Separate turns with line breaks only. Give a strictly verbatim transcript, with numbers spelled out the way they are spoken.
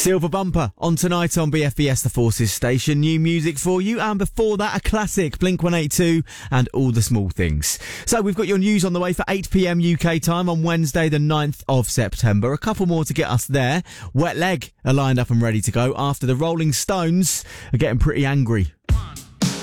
Silver Bumper on tonight on B F B S The Forces station. New music for you, and before that a classic, Blink one eighty-two and All the Small Things. So we've got your news on the way for eight p.m. U K time on Wednesday the ninth of September. A couple more to get us there. Wet Leg are lined up and ready to go after the Rolling Stones are getting pretty angry.